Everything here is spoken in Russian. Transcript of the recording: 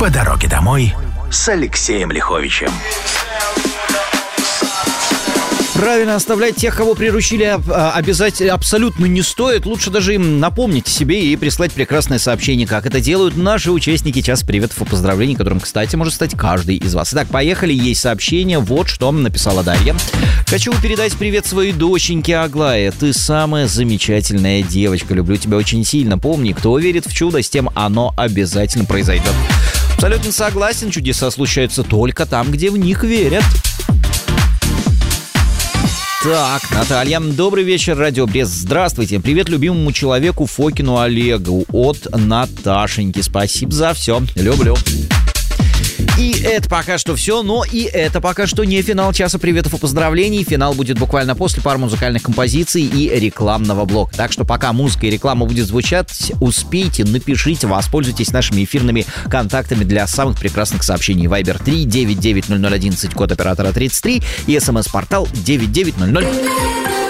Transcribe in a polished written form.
по дороге домой с Алексеем Лиховичем. Правильно, оставлять тех, кого приручили, обязательно абсолютно не стоит. Лучше даже им напомнить себе и прислать прекрасное сообщение, как это делают наши участники часа приветов и поздравлений, которым, кстати, может стать каждый из вас. Итак, поехали. Есть сообщение. Вот что написала Дарья. Хочу передать привет своей доченьке Аглае. Ты самая замечательная девочка. Люблю тебя очень сильно. Помни, кто верит в чудо, с тем оно обязательно произойдет. Абсолютно согласен. Чудеса случаются только там, где в них верят. Так, Наталья, добрый вечер, Радио Брест. Здравствуйте. Привет любимому человеку Фокину Олегу от Наташеньки. Спасибо за все. Люблю. И это пока что все, но и это пока что не финал часа приветов и поздравлений. Финал будет буквально после пары музыкальных композиций и рекламного блока. Так что пока музыка и реклама будет звучать, успейте, напишите, воспользуйтесь нашими эфирными контактами для самых прекрасных сообщений. Viber 3 99 0011, код оператора 33 и смс-портал 9900.